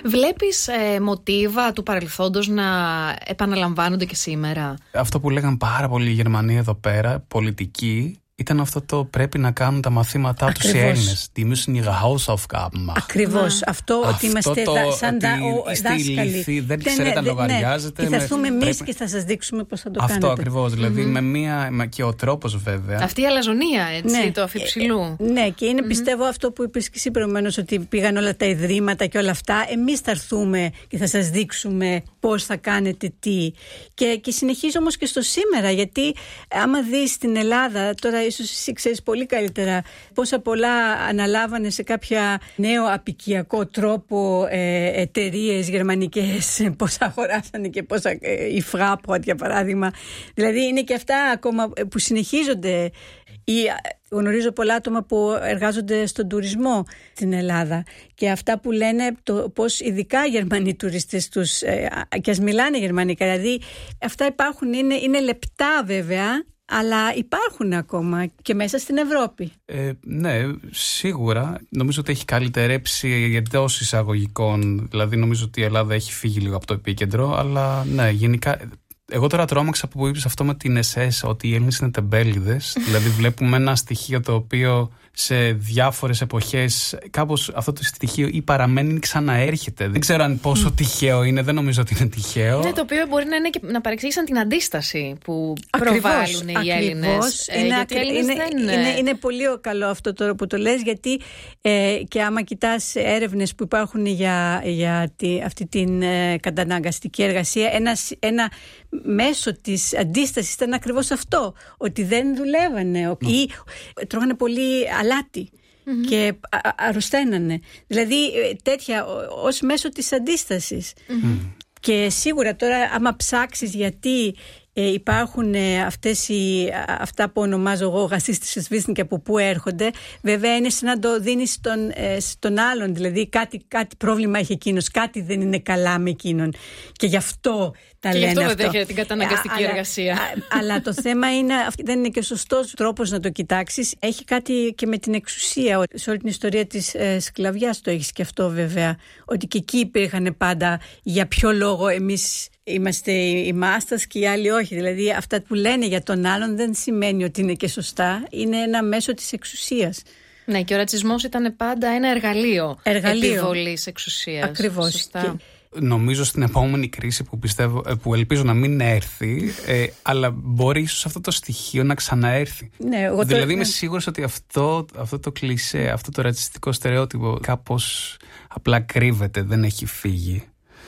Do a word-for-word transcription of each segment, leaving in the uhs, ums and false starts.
Βλέπεις ε, μοτίβα του παρελθόντος να επαναλαμβάνονται και σήμερα? Αυτό που λέγαν πάρα πολύ οι Γερμανοί εδώ πέρα, πολιτικοί, ήταν αυτό το πρέπει να κάνουν τα μαθήματά τους οι Έλληνες. Die müssen ihre Hausaufgaben machen. Ακριβώς. Αυτό, αυτό ότι είμαστε το, δα, σαν τα, ο, δάσκαλοι. Δεν ξέρετε να λογαριάζετε. Ναι. Και θα έρθουμε εμείς πρέπει... και θα σας δείξουμε πώς θα το αυτό κάνετε. Αυτό ακριβώς. Δηλαδή mm-hmm. με μία. Και ο τρόπος βέβαια. Αυτή η αλαζονία, έτσι, ναι. το αφιψηλού. Ε, ναι, και είναι mm-hmm. πιστεύω αυτό που είπες και εσύ προηγουμένως, ότι πήγαν όλα τα ιδρύματα και όλα αυτά. Εμείς θα έρθουμε και θα σας δείξουμε πώς θα κάνετε τι. Και, και συνεχίζω όμως και στο σήμερα, γιατί άμα δεις στην Ελλάδα, τώρα ίσως εσύ ξέρεις πολύ καλύτερα πόσα πολλά αναλάβανε σε κάποια νέο απικιακό τρόπο ε, εταιρείες γερμανικές, πόσα αγοράσανε και πόσα ε, η Fraport για παράδειγμα. Δηλαδή είναι και αυτά ακόμα που συνεχίζονται. Ή γνωρίζω πολλά άτομα που εργάζονται στον τουρισμό στην Ελλάδα και αυτά που λένε το πώς ειδικά οι Γερμανοί τουριστές τους ε, και ας μιλάνε γερμανικά, δηλαδή αυτά υπάρχουν, είναι, είναι λεπτά βέβαια, αλλά υπάρχουν ακόμα και μέσα στην Ευρώπη. Ε, ναι, σίγουρα. Νομίζω ότι έχει καλυτερέψει εντός εισαγωγικών. Δηλαδή νομίζω ότι η Ελλάδα έχει φύγει λίγο από το επίκεντρο. Αλλά ναι, γενικά. Εγώ τώρα τρόμαξα που είπες αυτό με την ες ες, ότι οι Έλληνες είναι τεμπέληδες. Δηλαδή βλέπουμε ένα στοιχείο το οποίο σε διάφορες εποχές κάπως αυτό το στοιχείο ή παραμένει ή ξαναέρχεται. Δεν ξέρω αν πόσο mm. τυχαίο είναι, δεν νομίζω ότι είναι τυχαίο. Ναι, το οποίο μπορεί να είναι και να παρεξήγησαν την αντίσταση που ακριβώς, προβάλλουν οι ακριβώς. Έλληνες. Είναι, ε, ακρι... είναι, δεν... είναι, είναι πολύ καλό αυτό τώρα που το λες, γιατί ε, και άμα κοιτάς έρευνες που υπάρχουν για, για τη, αυτή την ε, καταναγκαστική εργασία, ένα, ένα μέσο της αντίστασης ήταν ακριβώς αυτό, ότι δεν δουλεύανε mm. ή τρώγανε πολύ αλάτι mm-hmm. και αρρωσταίνανε. Δηλαδή τέτοια ως μέσο της αντίστασης. Mm-hmm. Και σίγουρα τώρα άμα ψάξεις γιατί ε, υπάρχουν ε, αυτές οι, αυτά που ονομάζω εγώ γασίστησες βίσν και από πού έρχονται, βέβαια είναι σαν να το δίνεις στον, ε, στον άλλον, δηλαδή κάτι, κάτι πρόβλημα έχει εκείνος, κάτι δεν είναι καλά με εκείνον και γι' αυτό τα και λένε γι' αυτό αυτό. δεν δέχεται την καταναγκαστική α, εργασία. Α, αλλά το θέμα είναι, δεν είναι και ο σωστός τρόπος να το κοιτάξεις. Έχει κάτι και με την εξουσία. Σε όλη την ιστορία της ε, σκλαβιάς το έχεις και αυτό βέβαια. Ότι και εκεί υπήρχαν πάντα για ποιο λόγο εμείς είμαστε οι μάστας και οι άλλοι όχι. Δηλαδή αυτά που λένε για τον άλλον δεν σημαίνει ότι είναι και σωστά. Είναι ένα μέσο της εξουσίας. Ναι, και ο ρατσισμός ήταν πάντα ένα εργαλείο, εργαλείο. επιβολής εξουσίας. Ακριβώς. Σωστά. Και... Νομίζω στην επόμενη κρίση που, πιστεύω, που ελπίζω να μην έρθει, ε, αλλά μπορεί ίσως αυτό το στοιχείο να ξαναέρθει. Ναι, εγώ δηλαδή το... είμαι σίγουρος ότι αυτό, αυτό το κλισέ, αυτό το ρατσιστικό στερεότυπο κάπως απλά κρύβεται, δεν έχει φύγει.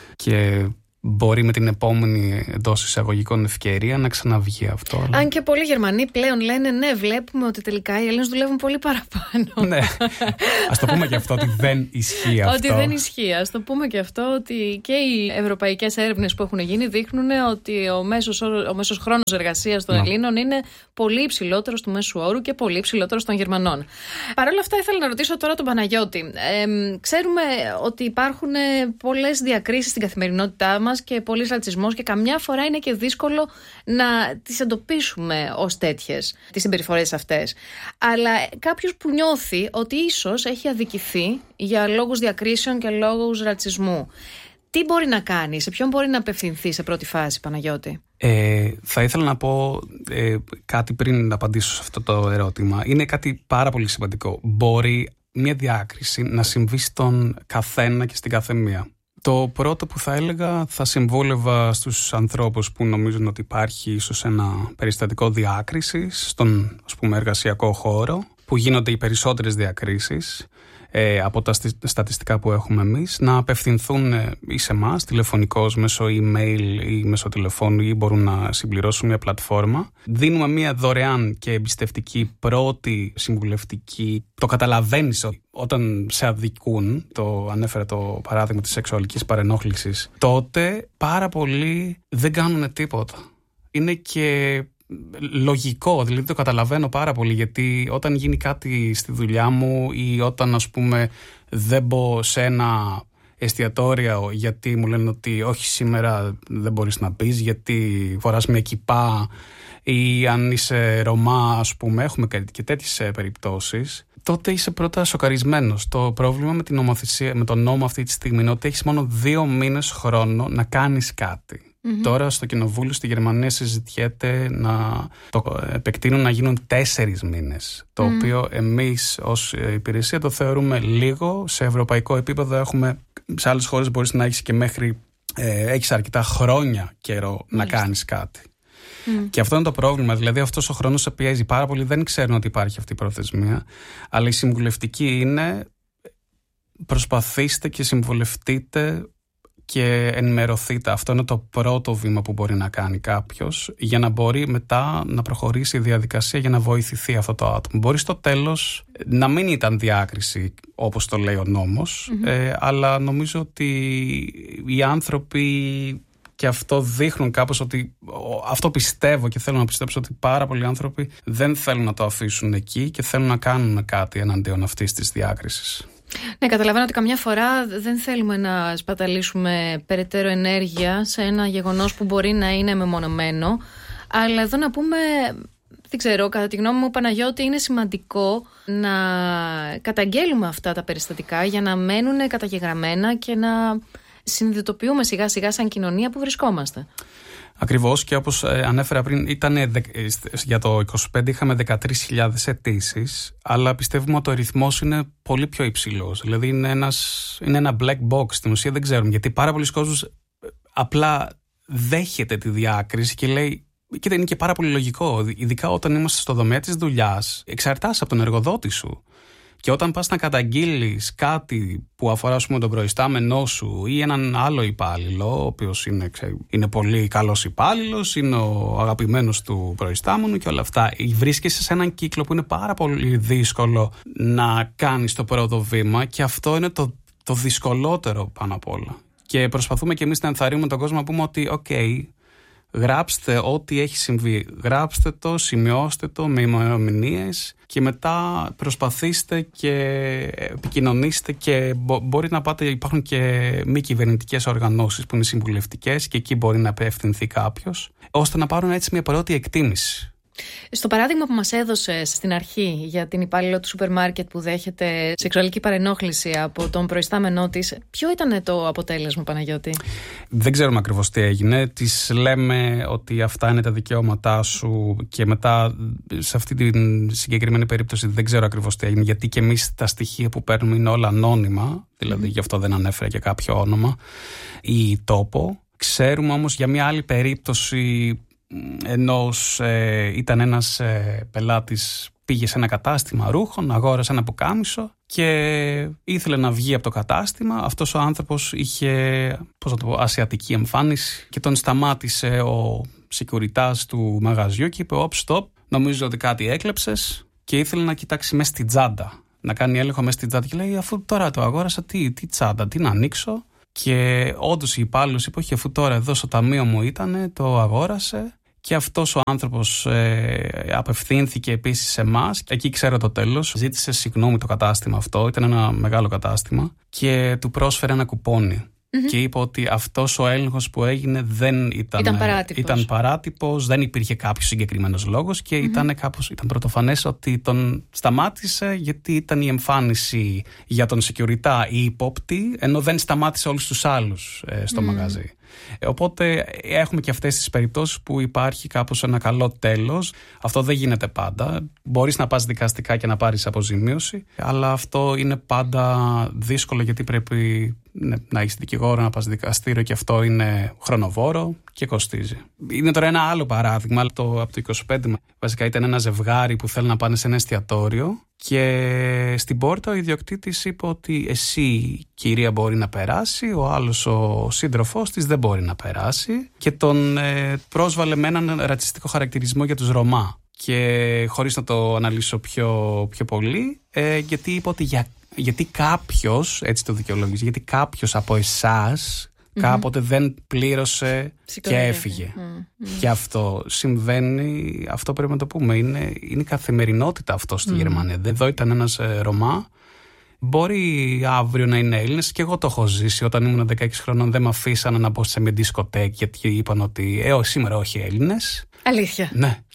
Και μπορεί με την επόμενη εντός εισαγωγικών ευκαιρία να ξαναβγεί αυτό. Αλλά... Αν και πολλοί Γερμανοί πλέον λένε ναι, βλέπουμε ότι τελικά οι Έλληνες δουλεύουν πολύ παραπάνω. Ναι, ας το πούμε και αυτό ότι δεν ισχύει αυτό. Ότι δεν ισχύει. Ας το πούμε και αυτό ότι και οι ευρωπαϊκές έρευνες που έχουν γίνει δείχνουν ότι ο μέσος, ο μέσος χρόνος εργασίας των no. Ελλήνων είναι πολύ υψηλότερος του μέσου όρου και πολύ υψηλότερος των Γερμανών. Παρ' όλα αυτά ήθελα να ρωτήσω τώρα τον Παναγιώτη. Ε, ξέρουμε ότι υπάρχουν πολλές διακρίσεις στην καθημερινότητά μας και πολύς ρατσισμός και καμιά φορά είναι και δύσκολο να τις εντοπίσουμε ως τέτοιες, τις συμπεριφορές αυτές. Αλλά κάποιος που νιώθει ότι ίσως έχει αδικηθεί για λόγους διακρίσεων και λόγους ρατσισμού, τι μπορεί να κάνει, σε ποιον μπορεί να απευθυνθεί σε πρώτη φάση, Παναγιώτη? Ε, θα ήθελα να πω ε, κάτι πριν να απαντήσω σε αυτό το ερώτημα. Είναι κάτι πάρα πολύ σημαντικό. Μπορεί μια διάκριση να συμβεί στον καθένα και στην καθεμία. Το πρώτο που θα έλεγα, θα συμβούλευα στους ανθρώπους που νομίζουν ότι υπάρχει ίσως ένα περιστατικό διάκρισης στον, ας πούμε, εργασιακό χώρο, που γίνονται οι περισσότερες διακρίσεις ε, από τα στατιστικά που έχουμε εμείς, να απευθυνθούν ή σε εμάς, τηλεφωνικώς, μέσω email ή μέσω τηλεφώνου, ή μπορούν να συμπληρώσουν μια πλατφόρμα. Δίνουμε μια δωρεάν και εμπιστευτική πρώτη συμβουλευτική. Το καταλαβαίνεις όταν σε αδικούν, το ανέφερα το παράδειγμα της σεξουαλικής παρενόχλησης, τότε πάρα πολλοί δεν κάνουν τίποτα. Είναι και λογικό, δηλαδή το καταλαβαίνω πάρα πολύ, γιατί όταν γίνει κάτι στη δουλειά μου ή όταν, ας πούμε, δεν μπω σε ένα εστιατόριο γιατί μου λένε ότι όχι, σήμερα δεν μπορείς να μπεις γιατί φοράς μια κιπά, ή αν είσαι Ρωμά, ας πούμε, έχουμε και τέτοιες περιπτώσεις, τότε είσαι πρώτα σοκαρισμένος. Το πρόβλημα με την νομοθεσία, με τον νόμο αυτή τη στιγμή είναι ότι έχεις μόνο δύο μήνες χρόνο να κάνεις κάτι. Mm-hmm. Τώρα στο Κοινοβούλιο στη Γερμανία συζητιέται να το επεκτείνουν να γίνουν τέσσερις μήνες. Το mm. οποίο εμείς ως υπηρεσία το θεωρούμε λίγο. Σε ευρωπαϊκό επίπεδο έχουμε, σε άλλες χώρες μπορείς να έχεις και μέχρι ε, έχεις αρκετά χρόνια καιρό mm. να κάνεις κάτι. Mm. Και αυτό είναι το πρόβλημα. Δηλαδή αυτός ο χρόνος σε πιέζει πάρα πολύ. Δεν ξέρουν ότι υπάρχει αυτή η προθεσμία. Αλλά η συμβουλευτική είναι προσπαθήστε και συμβουλευτείτε και ενημερωθείτε. Αυτό είναι το πρώτο βήμα που μπορεί να κάνει κάποιος για να μπορεί μετά να προχωρήσει η διαδικασία για να βοηθηθεί αυτό το άτομο. Μπορεί στο τέλος να μην ήταν διάκριση όπως το λέει ο νόμος, mm-hmm. ε, αλλά νομίζω ότι οι άνθρωποι και αυτό δείχνουν κάπως ότι, αυτό πιστεύω και θέλω να πιστέψω ότι πάρα πολλοί άνθρωποι δεν θέλουν να το αφήσουν εκεί και θέλουν να κάνουν κάτι εναντίον αυτής της διάκρισης. Ναι, καταλαβαίνω ότι καμιά φορά δεν θέλουμε να σπαταλήσουμε περαιτέρω ενέργεια σε ένα γεγονός που μπορεί να είναι μεμονωμένο. Αλλά εδώ να πούμε, δεν ξέρω, κατά τη γνώμη μου, Παναγιώτη, είναι σημαντικό να καταγγέλουμε αυτά τα περιστατικά για να μένουν καταγεγραμμένα και να συνειδητοποιούμε σιγά σιγά σαν κοινωνία που βρισκόμαστε. Ακριβώς, και όπως ανέφερα πριν, ήταν, για το είκοσι πέντε είχαμε δεκατρείς χιλιάδες αιτήσεις, αλλά πιστεύουμε ότι ο ρυθμός είναι πολύ πιο υψηλός. Δηλαδή είναι, ένας, είναι ένα black box, στην ουσία δεν ξέρουμε, γιατί πάρα πολλοί κόσμος απλά δέχεται τη διάκριση και λέει, και είναι και πάρα πολύ λογικό, ειδικά όταν είμαστε στο τομέα της δουλειάς, εξαρτάσαι από τον εργοδότη σου. Και όταν πας να καταγγείλεις κάτι που αφορά, ας πούμε, τον προϊστάμενό σου ή έναν άλλο υπάλληλο, ο οποίος είναι, ξέρει, είναι πολύ καλός υπάλληλος, είναι ο αγαπημένος του προϊστάμενου και όλα αυτά, βρίσκεσαι σε έναν κύκλο που είναι πάρα πολύ δύσκολο να κάνεις το πρώτο βήμα, και αυτό είναι το, το δυσκολότερο πάνω απ' όλα. Και προσπαθούμε και εμείς να ενθαρρύνουμε τον κόσμο να πούμε ότι οκ, okay, γράψτε ό,τι έχει συμβεί, γράψτε το, σημειώστε το με ημερομηνίες και μετά προσπαθήστε και επικοινωνήστε, και μπο- μπορεί να πάτε, υπάρχουν και μη κυβερνητικές οργανώσεις που είναι συμβουλευτικές και εκεί μπορεί να απευθυνθεί κάποιος, ώστε να πάρουν έτσι μια πρώτη εκτίμηση. Στο παράδειγμα που μας έδωσες στην αρχή για την υπάλληλο του σούπερ μάρκετ που δέχεται σεξουαλική παρενόχληση από τον προϊστάμενό της, ποιο ήταν το αποτέλεσμα, Παναγιώτη? Δεν ξέρουμε ακριβώς τι έγινε. Της λέμε ότι αυτά είναι τα δικαιώματά σου και μετά σε αυτή τη συγκεκριμένη περίπτωση δεν ξέρω ακριβώς τι έγινε, γιατί και εμείς τα στοιχεία που παίρνουμε είναι όλα ανώνυμα, δηλαδή mm. γι' αυτό δεν ανέφερα και κάποιο όνομα ή τόπο. Ξέρουμε όμως για μια άλλη περίπτωση ενός ε, ήταν ένας ε, πελάτης, πήγε σε ένα κατάστημα ρούχων, αγόρασε ένα πουκάμισο και ήθελε να βγει από το κατάστημα. Αυτός ο άνθρωπος είχε, πώς να το πω, ασιατική εμφάνιση και τον σταμάτησε ο σεκιουριτάς του μαγαζιού και είπε «Οπ, stop, νομίζω ότι κάτι έκλεψες», και ήθελε να κοιτάξει μέσα στην τσάντα, να κάνει έλεγχο μέσα στην τσάντα και λέει «Αφού τώρα το αγόρασα, τι, τι τσάντα, τι να ανοίξω?» Και όντως η υπάλληλος είπε «Όχι, αφού τώρα εδώ στο ταμείο μου ήτανε, το αγόρασε». Και αυτός ο άνθρωπος ε, απευθύνθηκε επίσης σε εμάς. Εκεί ξέρω το τέλος. Ζήτησε συγγνώμη το κατάστημα αυτό. Ήταν ένα μεγάλο κατάστημα. Και του πρόσφερε ένα κουπόνι. Mm-hmm. Και είπε ότι αυτός ο έλεγχος που έγινε δεν ήταν, ήταν παράτυπος. Ήταν παράτυπος, δεν υπήρχε κάποιος συγκεκριμένος λόγος και mm-hmm. ήταν, κάπως, ήταν πρωτοφανές ότι τον σταμάτησε γιατί ήταν η εμφάνιση για τον security ή υπόπτη, ενώ δεν σταμάτησε όλους τους άλλους ε, στο mm. μαγαζί. Οπότε έχουμε και αυτές τις περιπτώσεις που υπάρχει κάπως ένα καλό τέλος. Αυτό δεν γίνεται πάντα. Μπορείς να πας δικαστικά και να πάρεις αποζημίωση, αλλά αυτό είναι πάντα δύσκολο, γιατί πρέπει ναι, να έχεις δικηγόρο, να πας δικαστήριο, και αυτό είναι χρονοβόρο και κοστίζει. Είναι τώρα ένα άλλο παράδειγμα το, από το είκοσι πέντε. Βασικά ήταν ένα ζευγάρι που θέλει να πάνε σε ένα εστιατόριο και στην πόρτα ο ιδιοκτήτης είπε ότι εσύ, κυρία, μπορεί να περάσει, ο άλλος, ο σύντροφός της, δεν μπορεί να περάσει, και τον ε, πρόσβαλε με έναν ρατσιστικό χαρακτηρισμό για τους Ρωμά. Και χωρίς να το αναλύσω πιο, πιο πολύ, ε, γιατί είπε ότι για, γιατί κάποιος, έτσι το δικαιολόγησε, γιατί κάποιος από εσάς Mm-hmm. κάποτε δεν πλήρωσε και έφυγε. Mm-hmm. Και αυτό συμβαίνει, αυτό πρέπει να το πούμε, είναι, είναι καθημερινότητα αυτό στη mm-hmm. Γερμανία. Εδώ ήταν ένας ε, Ρωμά, μπορεί αύριο να είναι Έλληνες, και εγώ το έχω ζήσει. Όταν ήμουν δεκαέξι χρονών δεν με αφήσανε να μπω σε μια δισκοτέκη γιατί είπαν ότι ε, σήμερα όχι Έλληνες. Αλήθεια? Ναι.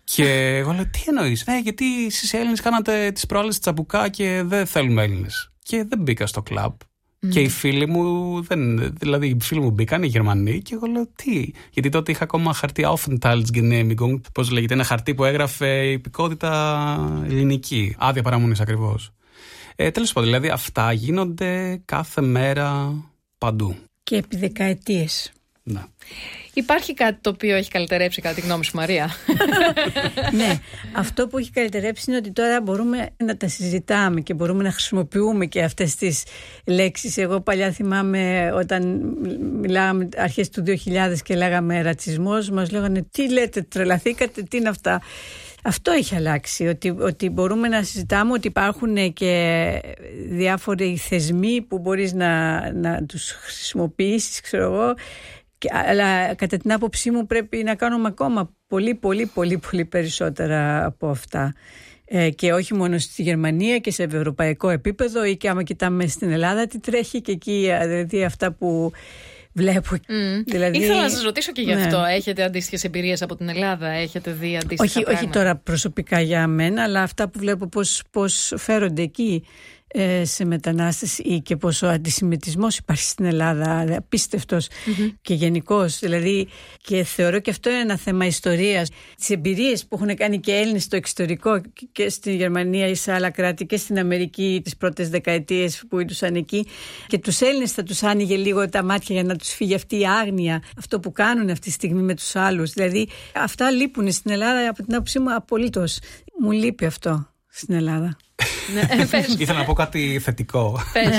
Και εγώ λέω, τι εννοείς? Ναι, γιατί εσείς οι Έλληνες κάνατε τις προάλλες τσαμπουκά και δεν θέλουμε Έλληνες. Και δεν μπήκα στο κλαμπ. Mm. Και οι φίλοι μου, δεν, δηλαδή οι φίλοι μου μπήκαν, οι Γερμανοί, και εγώ λέω τι. Γιατί τότε είχα ακόμα χαρτί Aufenthaltsgenehmigung, πώς λέγεται, ένα χαρτί που έγραφε υπηκότητα ελληνική. Άδεια παραμονής ακριβώς. Ε, τέλος πάντων, δηλαδή αυτά γίνονται κάθε μέρα παντού. Και επί δεκαετίες. Ναι. Υπάρχει κάτι το οποίο έχει καλυτερέψει κατά τη γνώμη σου, Μαρία? Ναι, αυτό που έχει καλυτερέψει είναι ότι τώρα μπορούμε να τα συζητάμε και μπορούμε να χρησιμοποιούμε και αυτές τις λέξεις. Εγώ παλιά θυμάμαι όταν μιλάγαμε αρχές του δύο χιλιάδες και λέγαμε ρατσισμός, μας λέγανε τι λέτε, τρελαθήκατε, τι είναι αυτά. Αυτό έχει αλλάξει, ότι, ότι μπορούμε να συζητάμε, ότι υπάρχουν και διάφοροι θεσμοί που μπορείς να, να τους χρησιμοποιήσεις, ξέρω εγώ. Αλλά κατά την άποψή μου πρέπει να κάνουμε ακόμα πολύ πολύ πολύ πολύ περισσότερα από αυτά, ε, και όχι μόνο στη Γερμανία και σε ευρωπαϊκό επίπεδο, ή και άμα κοιτάμε στην Ελλάδα τι τρέχει και εκεί, δηλαδή αυτά που βλέπω. Mm. Δηλαδή, ήθελα να σας ρωτήσω και γι' αυτό. Ναι. Έχετε αντίστοιχες εμπειρίες από την Ελλάδα? Έχετε δει αντίστοιχα όχι, πράγματα? Όχι τώρα προσωπικά για μένα, αλλά αυτά που βλέπω πώς, πώς φέρονται εκεί σε μετανάστες, ή και πόσο αντισημιτισμός υπάρχει στην Ελλάδα, απίστευτος, mm-hmm. και γενικώς, δηλαδή, και θεωρώ και αυτό είναι ένα θέμα ιστορίας, τις εμπειρίες που έχουν κάνει και Έλληνες στο εξωτερικό και στη Γερμανία ή σε άλλα κράτη και στην Αμερική τις πρώτες δεκαετίες που ήτουσαν εκεί, και τους Έλληνες θα τους άνοιγε λίγο τα μάτια για να τους φύγει αυτή η άγνοια, αυτό που κάνουν αυτή τη στιγμή με τους άλλους. Δηλαδή αυτά λείπουν στην Ελλάδα από την άποψή μου απολύτως. Μου λείπει αυτό στην Ελλάδα. Ήθελα να πω κάτι θετικό.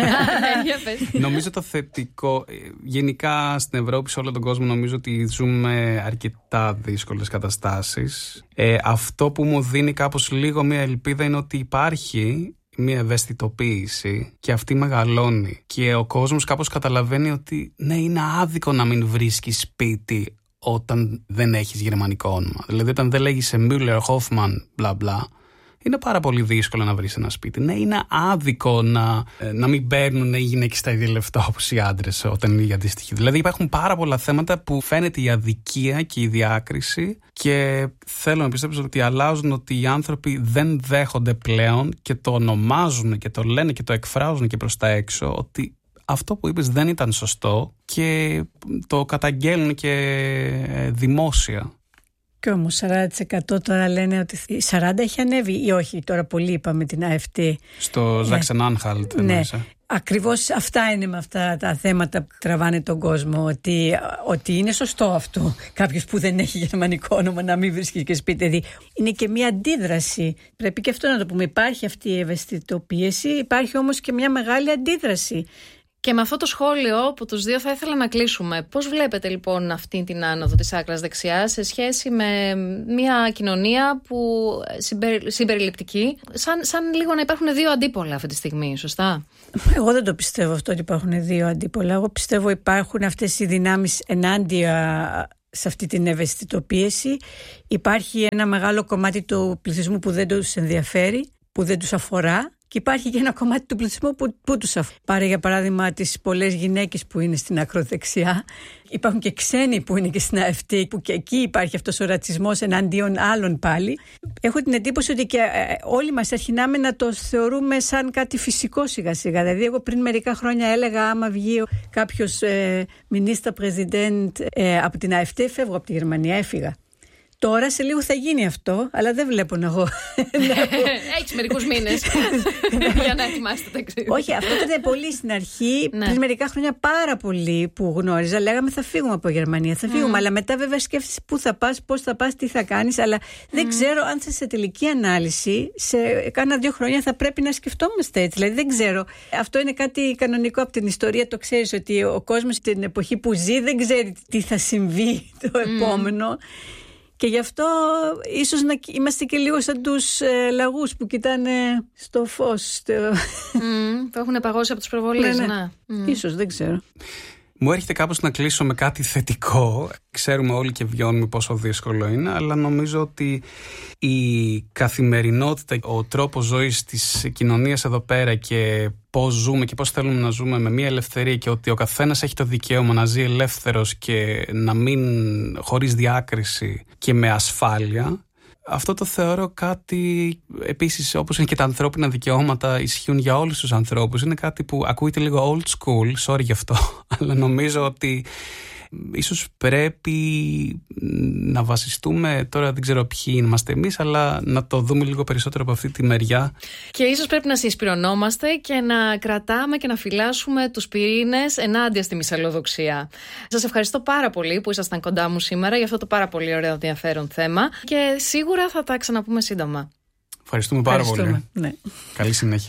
Νομίζω το θετικό, γενικά στην Ευρώπη, σε όλο τον κόσμο, νομίζω ότι ζούμε αρκετά δύσκολες καταστάσεις. Ε, αυτό που μου δίνει κάπως λίγο μια ελπίδα είναι ότι υπάρχει μια ευαισθητοποίηση και αυτή μεγαλώνει, και ο κόσμος κάπως καταλαβαίνει ότι ναι, είναι άδικο να μην βρίσκεις σπίτι όταν δεν έχεις γερμανικό όνομα. Δηλαδή όταν δεν λέγεις Müller, Hoffmann, μπλα μπλα, είναι πάρα πολύ δύσκολο να βρεις ένα σπίτι. Ναι, είναι άδικο να, να μην παίρνουν οι γυναίκες τα ίδια λεφτά όπως οι άντρες όταν είναι οι αντίστοιχοι. Δηλαδή υπάρχουν πάρα πολλά θέματα που φαίνεται η αδικία και η διάκριση, και θέλω να πιστέψω ότι αλλάζουν, ότι οι άνθρωποι δεν δέχονται πλέον και το ονομάζουν και το λένε και το εκφράζουν και προς τα έξω ότι αυτό που είπες δεν ήταν σωστό, και το καταγγέλνουν και δημόσια. Και όμως σαράντα τοις εκατό τώρα λένε ότι σαράντα έχει ανέβει ή όχι, τώρα πολύ είπαμε την ΑΕΦΤ. Στο Ζάξεν-Άνχαλτ. Ναι, ακριβώς αυτά είναι με αυτά τα θέματα που τραβάνε τον κόσμο, ότι, ότι είναι σωστό αυτό κάποιος που δεν έχει γερμανικό όνομα να μην βρίσκει και σπίτι. Δηλαδή είναι και μια αντίδραση, πρέπει και αυτό να το πούμε, υπάρχει αυτή η ευαισθητοποίηση, υπάρχει όμως και μια μεγάλη αντίδραση. Και με αυτό το σχόλιο από τους δύο θα ήθελα να κλείσουμε. Πώς βλέπετε λοιπόν αυτή την άνοδο της άκρας δεξιάς σε σχέση με μια κοινωνία που συμπερι, συμπεριληπτική, σαν, σαν λίγο να υπάρχουν δύο αντίπολα αυτή τη στιγμή, σωστά? Εγώ δεν το πιστεύω αυτό, ότι υπάρχουν δύο αντίπολα. Εγώ πιστεύω υπάρχουν αυτές οι δυνάμεις ενάντια σε αυτή την ευαισθητοποίηση. Υπάρχει ένα μεγάλο κομμάτι του πληθυσμού που δεν τους ενδιαφέρει, που δεν τους αφορά. Και υπάρχει και ένα κομμάτι του πληθυσμού που, που τους αφορά. Πάρε για παράδειγμα τις πολλές γυναίκες που είναι στην ακροδεξιά. Υπάρχουν και ξένοι που είναι και στην ΑΕΦΤ, που και εκεί υπάρχει αυτός ο ρατσισμός εναντίον άλλων πάλι. Έχω την εντύπωση ότι και ε, όλοι μας αρχινάμε να το θεωρούμε σαν κάτι φυσικό σιγά σιγά. Δηλαδή εγώ πριν μερικά χρόνια έλεγα άμα βγει κάποιος ε, minister president ε, από την ΑΕΦΤ, φεύγω από τη Γερμανία, έφυγα. Τώρα σε λίγο θα γίνει αυτό, αλλά δεν βλέπω να εγώ. Έχεις μερικούς μήνες για να ετοιμάσετε τα εξής. Όχι, αυτό ήταν πολύ στην αρχή. Ναι. Πριν μερικά χρόνια πάρα πολύ που γνώριζα, λέγαμε θα φύγουμε από Γερμανία. Θα φύγουμε, mm. αλλά μετά βέβαια σκέφτεσαι πού θα πας, πώς θα πας, τι θα κάνεις. Αλλά mm. δεν ξέρω αν σε τελική ανάλυση, σε κάνα δύο χρόνια θα πρέπει να σκεφτόμαστε έτσι. Δηλαδή δεν ξέρω. Αυτό είναι κάτι κανονικό από την ιστορία. Το ξέρεις ότι ο κόσμος την εποχή που ζει δεν ξέρει τι θα συμβεί το mm. επόμενο. Και γι' αυτό ίσως να είμαστε και λίγο σαν τους ε, λαγούς που κοιτάνε στο φως. Mm, που έχουν παγώσει από τις προβολές. Ναι, ναι. Mm. Ίσως, δεν ξέρω. Μου έρχεται κάπως να κλείσω με κάτι θετικό. Ξέρουμε όλοι και βιώνουμε πόσο δύσκολο είναι, αλλά νομίζω ότι η καθημερινότητα, ο τρόπος ζωής της κοινωνίας εδώ πέρα και πώς ζούμε και πώς θέλουμε να ζούμε με μια ελευθερία, και ότι ο καθένας έχει το δικαίωμα να ζει ελεύθερος και να μην χωρίς διάκριση και με ασφάλεια, Αυτό το θεωρώ κάτι, επίσης, όπως είναι και τα ανθρώπινα δικαιώματα, ισχύουν για όλους τους ανθρώπους. Είναι κάτι που ακούγεται λίγο old school, sorry γι' αυτό, αλλά νομίζω ότι ίσως πρέπει να βασιστούμε, τώρα δεν ξέρω ποιοι είμαστε εμείς, αλλά να το δούμε λίγο περισσότερο από αυτή τη μεριά. Και ίσως πρέπει να συσπυρωνόμαστε και να κρατάμε και να φυλάσσουμε τους πυρήνες ενάντια στη μυσαλλοδοξία. Σας ευχαριστώ πάρα πολύ που ήσασταν κοντά μου σήμερα για αυτό το πάρα πολύ ωραίο ενδιαφέρον θέμα και σίγουρα θα τα ξαναπούμε σύντομα. Ευχαριστούμε πάρα Ευχαριστούμε. πολύ. Ναι. Καλή συνέχεια.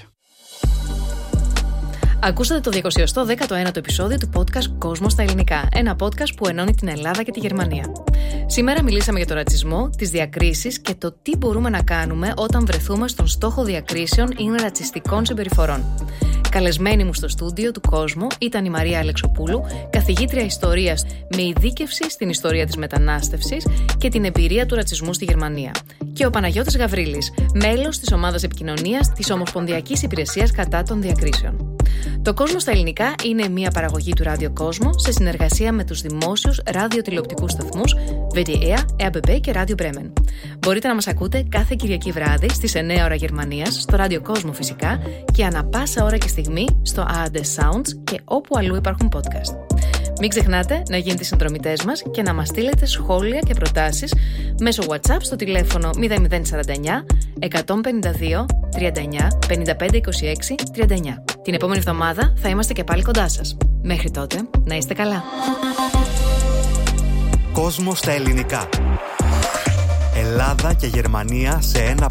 Ακούσατε το διακόσια δέκατο ένατο επεισόδιο του podcast «Κόσμο στα ελληνικά», ένα podcast που ενώνει την Ελλάδα και τη Γερμανία. Σήμερα μιλήσαμε για το ρατσισμό, τις διακρίσεις και το τι μπορούμε να κάνουμε όταν βρεθούμε στον στόχο διακρίσεων ή ρατσιστικών συμπεριφορών. Καλεσμένη μου στο στούντιο του Κόσμου ήταν η Μαρία Αλεξοπούλου, καθηγήτρια ιστορίας με ειδίκευση στην ιστορία της μετανάστευσης και την εμπειρία του ρατσισμού στη Γερμανία. Και ο Παναγιώτης Γαβρίλης, μέλος της ομάδας επικοινωνίας της Ομοσπονδιακής Υπηρεσίας κατά των Διακρίσεων. Το Κόσμο στα ελληνικά είναι μια παραγωγή του Ράδιο Κόσμο σε συνεργασία με τους δημόσιους ραδιοτηλεοπτικούς σταθμούς βι ντι αρ, αρ μπι μπι και Ράδιο Μπρέμεν. Μπορείτε να μας ακούτε κάθε Κυριακή βράδυ στις εννέα ώρα Γερμανίας, στο Ράδιο Κόσμο φυσικά, και ανα πάσα ώρα και στιγμή στο έι έι ντι Sounds και όπου αλλού υπάρχουν podcast. Μην ξεχνάτε να γίνετε συνδρομητές μας και να μας στείλετε σχόλια και προτάσεις μέσω WhatsApp στο τηλέφωνο μηδέν μηδέν σαράντα εννιά εκατόν πενήντα δύο τριάντα εννιά πενήντα πέντε είκοσι έξι τριάντα εννιά. Την επόμενη εβδομάδα θα είμαστε και πάλι κοντά σας. Μέχρι τότε, να είστε καλά. Κόσμο στα ελληνικά. Ελλάδα και Γερμανία σε ένα